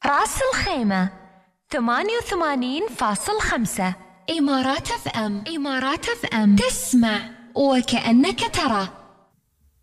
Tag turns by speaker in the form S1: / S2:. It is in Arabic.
S1: راس الخيمة 88.5.
S2: إمارات FM. تسمع وكأنك ترى.